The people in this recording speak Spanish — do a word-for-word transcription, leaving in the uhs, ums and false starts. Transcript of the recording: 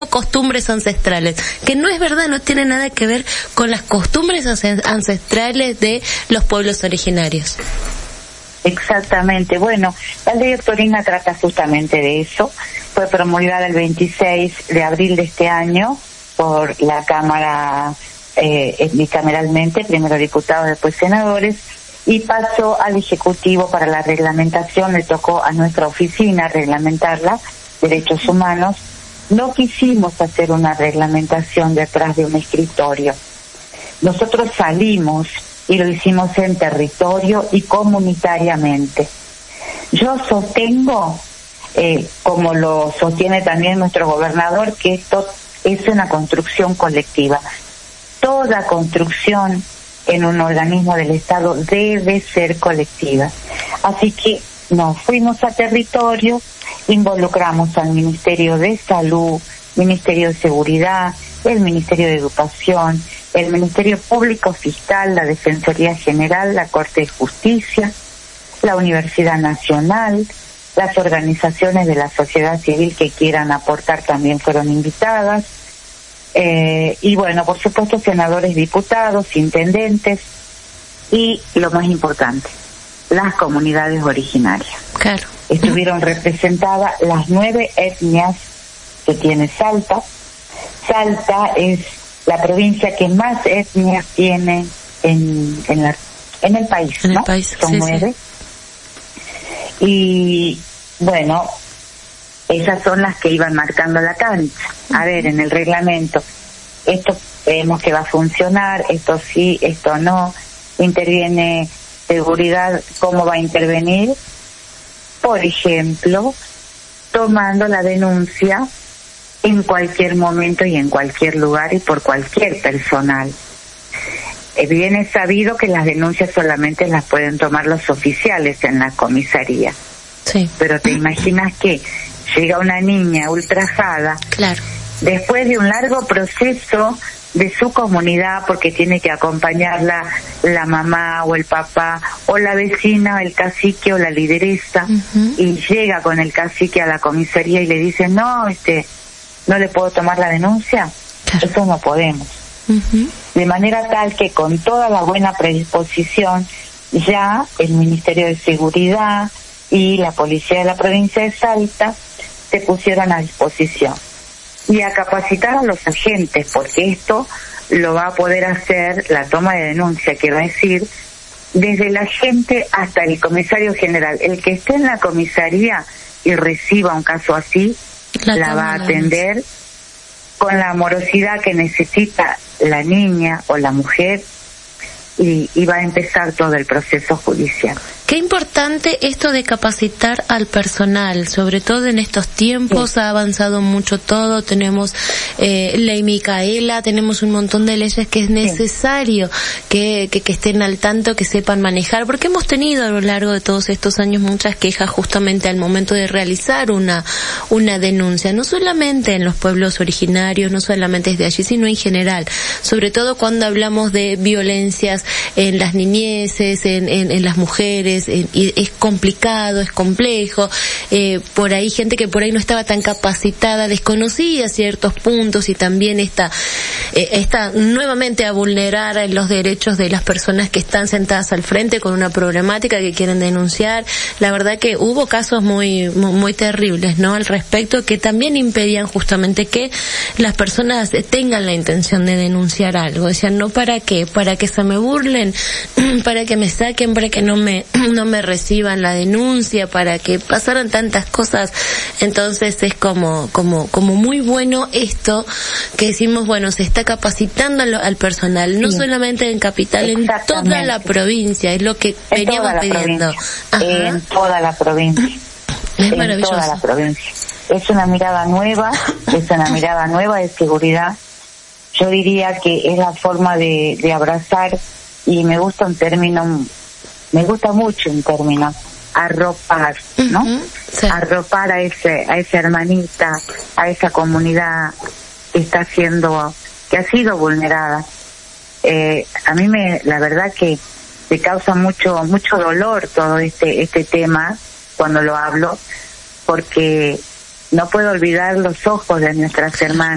costumbres ancestrales, que no es verdad, no tiene nada que ver con las costumbres ancestrales de los pueblos originarios. Exactamente. Bueno, la ley Doctorina trata justamente de eso. Fue promulgada el veintiséis de abril de este año por la Cámara, eh, bicameralmente, primero diputados, después senadores, y pasó al Ejecutivo para la reglamentación. Le tocó a nuestra oficina reglamentarla, Derechos Humanos. No quisimos hacer una reglamentación detrás de un escritorio. Nosotros salimos y lo hicimos en territorio y comunitariamente. Yo sostengo, eh, como lo sostiene también nuestro gobernador, que esto es una construcción colectiva. Toda construcción en un organismo del Estado debe ser colectiva. Así que nos fuimos a territorio, involucramos al Ministerio de Salud, Ministerio de Seguridad, el Ministerio de Educación, el Ministerio Público Fiscal, la Defensoría General, la Corte de Justicia, la Universidad Nacional, las organizaciones de la sociedad civil que quieran aportar también fueron invitadas, eh, y bueno, por supuesto, senadores, diputados, intendentes, y lo más importante, las comunidades originarias. Claro. Estuvieron representadas las nueve etnias que tiene Salta. Salta es la provincia que más etnias tiene en en, la, en el país, en ¿no? El país, son sí, nueve. Sí. Y bueno, esas son las que iban marcando la cancha. A ver, en el reglamento, esto creemos que va a funcionar, esto sí, esto no. Interviene seguridad, ¿cómo va a intervenir? Por ejemplo, tomando la denuncia en cualquier momento y en cualquier lugar y por cualquier personal. Eh, bien es sabido que las denuncias solamente las pueden tomar los oficiales en la comisaría. Sí. Pero te imaginas que llega una niña ultrajada, claro, después de un largo proceso de su comunidad, porque tiene que acompañarla la mamá o el papá o la vecina o el cacique o la lideresa, uh-huh. y llega con el cacique a la comisaría y le dice, no, este, no le puedo tomar la denuncia. Claro. Eso no podemos. Uh-huh. De manera tal que con toda la buena predisposición, ya el Ministerio de Seguridad y la Policía de la provincia de Salta se pusieron a disposición. Y a capacitar a los agentes, porque esto lo va a poder hacer la toma de denuncia, que va a decir, desde el agente hasta el comisario general. El que esté en la comisaría y reciba un caso así, la, la va a atender con la amorosidad que necesita la niña o la mujer, y, y va a empezar todo el proceso judicial. Qué importante esto de capacitar al personal, sobre todo en estos tiempos. Sí. Ha avanzado mucho todo, tenemos eh, ley Micaela, tenemos un montón de leyes que es necesario sí. que, que, que estén al tanto, que sepan manejar, porque hemos tenido a lo largo de todos estos años muchas quejas justamente al momento de realizar una, una denuncia, no solamente en los pueblos originarios, no solamente desde allí, sino en general, sobre todo cuando hablamos de violencias en las niñeces, en, en, en las mujeres. Y es complicado, es complejo, eh, por ahí gente que por ahí no estaba tan capacitada, desconocía ciertos puntos, y también está, eh, está nuevamente a vulnerar los derechos de las personas que están sentadas al frente con una problemática que quieren denunciar. La verdad que hubo casos muy, muy, muy terribles, ¿no? Al respecto, que también impedían justamente que las personas tengan la intención de denunciar algo. Decían, no, ¿para qué? Para que se me burlen, para que me saquen, para que no me no me reciban la denuncia, para que pasaran tantas cosas. Entonces es como como como muy bueno esto que decimos, bueno, se está capacitando al, al personal, no sí. solamente en Capital, en toda la provincia, es lo que en veníamos pidiendo. En toda la provincia. Es en maravilloso. toda la provincia. Es una mirada nueva, es una mirada nueva de seguridad. Yo diría que es la forma de, de abrazar, y me gusta un término, me gusta mucho un término, arropar, ¿no? Uh-huh, sí. Arropar a ese, a esa hermanita, a esa comunidad que está siendo, que ha sido vulnerada. Eh, a mí me, la verdad que me causa mucho, mucho dolor todo este, este tema cuando lo hablo, porque no puedo olvidar los ojos de nuestras hermanas.